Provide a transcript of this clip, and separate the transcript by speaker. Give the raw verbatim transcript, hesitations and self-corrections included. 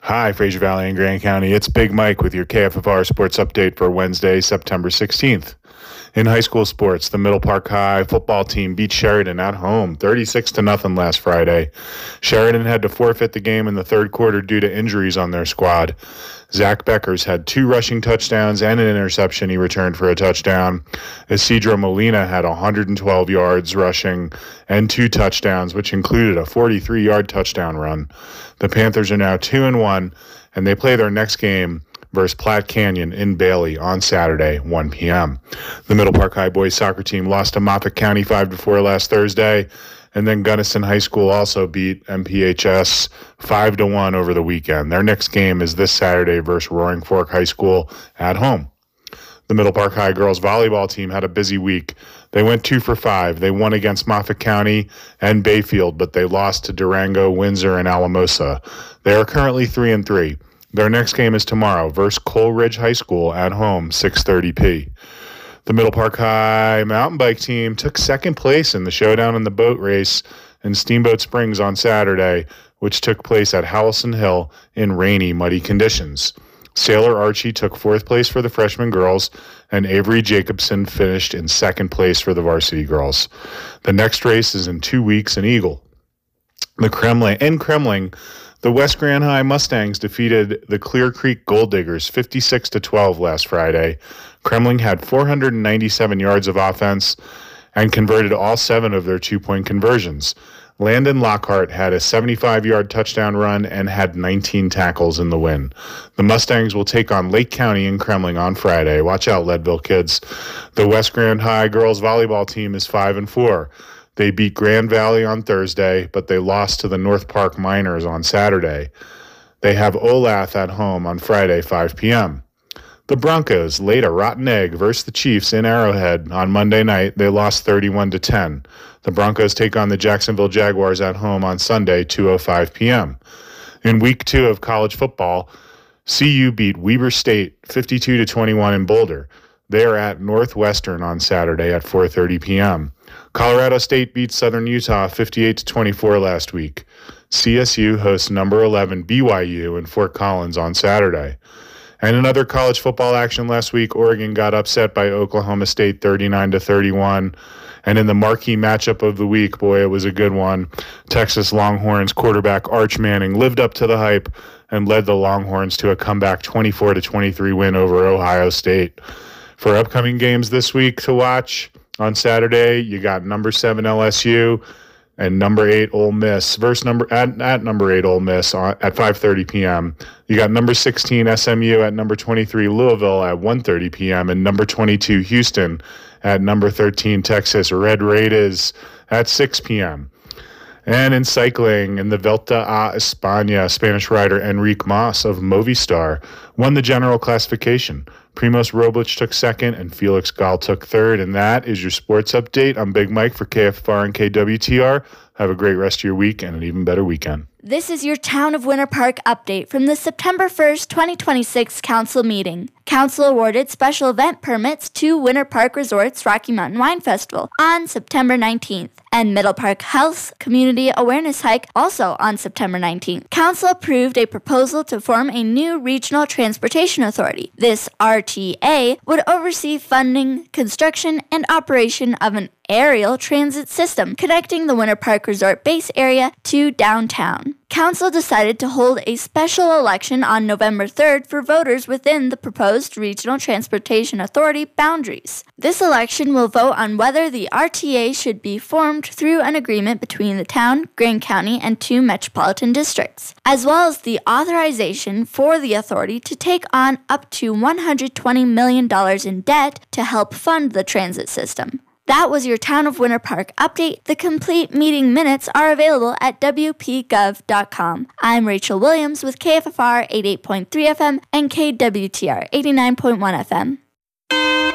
Speaker 1: Hi, Fraser Valley and Grand County. It's Big Mike with your K F F R Sports Update for Wednesday, September sixteenth. In high school sports, the Middle Park High football team beat Sheridan at home thirty-six to nothing last Friday. Sheridan had to forfeit the game in the third quarter due to injuries on their squad. Zach Beckers had two rushing touchdowns and an interception he returned for a touchdown. Isidro Molina had one hundred twelve yards rushing and two touchdowns, which included a forty-three-yard touchdown run. The Panthers are now two and one, and they play their next game versus Platte Canyon in Bailey on Saturday, one p.m. The Middle Park High boys soccer team lost to Moffat County five to four last Thursday, and then Gunnison High School also beat M P H S five to one over the weekend. Their next game is this Saturday versus Roaring Fork High School at home. The Middle Park High girls volleyball team had a busy week. They went two for five. They won against Moffat County and Bayfield, but they lost to Durango, Windsor, and Alamosa. They are currently three and three. Their next game is tomorrow versus Coleridge High School at home, six thirty p. The Middle Park High mountain bike team took second place in the showdown in the boat race in Steamboat Springs on Saturday, which took place at Howelson Hill in rainy, muddy conditions. Sailor Archie took fourth place for the freshman girls, and Avery Jacobson finished in second place for the varsity girls. The next race is in two weeks in Eagle. The Kremling, in Kremling, the West Grand High Mustangs defeated the Clear Creek Gold Diggers fifty-six to twelve last Friday. Kremling had four hundred ninety-seven yards of offense and converted all seven of their two-point conversions. Landon Lockhart had a seventy-five-yard touchdown run and had nineteen tackles in the win. The Mustangs will take on Lake County in Kremling on Friday. Watch out, Leadville kids. The West Grand High girls volleyball team is five and four. They beat Grand Valley on Thursday, but they lost to the North Park Miners on Saturday. They have Olathe at home on Friday, five p.m. The Broncos laid a rotten egg versus the Chiefs in Arrowhead on Monday night. They lost thirty-one to ten. The Broncos take on the Jacksonville Jaguars at home on Sunday, two oh five p.m. In week two of college football, C U beat Weber State fifty-two to twenty-one in Boulder. They are at Northwestern on Saturday at four thirty p.m. Colorado State beat Southern Utah fifty-eight to twenty-four last week. C S U hosts number eleven B Y U in Fort Collins on Saturday. And in other college football action last week, Oregon got upset by Oklahoma State thirty-nine to thirty-one. And in the marquee matchup of the week, boy, it was a good one. Texas Longhorns quarterback Arch Manning lived up to the hype and led the Longhorns to a comeback twenty-four to twenty-three win over Ohio State. For upcoming games this week to watch, on Saturday, you got number seven L S U and number eight Ole Miss. Versus number at, at number eight Ole Miss on, at five thirty p.m. You got number sixteen S M U at number twenty-three Louisville at one thirty p.m. and number twenty-two Houston at number thirteen Texas Red Raiders at six p.m. And in cycling, in the Vuelta a España, Spanish rider Enrique Mas of Movistar won the general classification. Primoz Roglic took second, and Felix Gall took third. And that is your sports update. I'm Big Mike for K F F R and K W T R. Have a great rest of your week and an even better weekend.
Speaker 2: This is your Town of Winter Park update from the September first, twenty twenty-six Council meeting. Council awarded special event permits to Winter Park Resort's Rocky Mountain Wine Festival on September nineteenth, and Middle Park Health's Community Awareness Hike also on September nineteenth. Council approved a proposal to form a new Regional Transportation Authority. This R T A would oversee funding, construction, and operation of an aerial transit system connecting the Winter Park Resort base area to downtown. Council decided to hold a special election on November third for voters within the proposed Regional Transportation Authority boundaries. This election will vote on whether the R T A should be formed through an agreement between the town, Grand County, and two metropolitan districts, as well as the authorization for the authority to take on up to one hundred twenty million dollars in debt to help fund the transit system. That was your Town of Winter Park update. The complete meeting minutes are available at w p gov dot com. I'm Rachel Williams with K F F R eighty-eight point three F M and K W T R eighty-nine point one F M.